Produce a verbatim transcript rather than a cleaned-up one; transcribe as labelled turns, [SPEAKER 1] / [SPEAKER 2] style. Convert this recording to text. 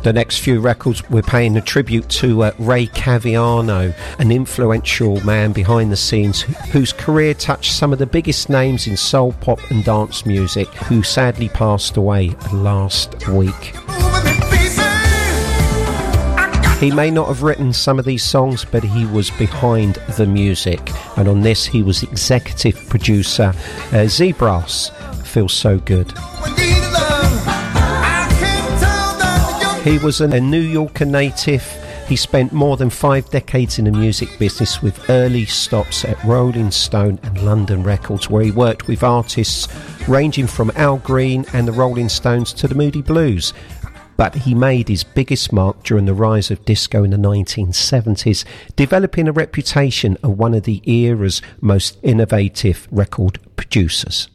[SPEAKER 1] The next few records, we're paying a tribute to uh, Ray Caviano, an influential man behind the scenes whose career touched some of the biggest names in soul, pop and dance music, who sadly passed away last week. He may not have written some of these songs, but he was behind the music, and on this he was executive producer. uh, Z-Brass, Feels So Good. He was a New Yorker native. He spent more than five decades in the music business, with early stops at Rolling Stone and London Records, where he worked with artists ranging from Al Green and the Rolling Stones to the Moody Blues. But he made his biggest mark during the rise of disco in the nineteen seventies, developing a reputation of one of the era's most innovative record producers.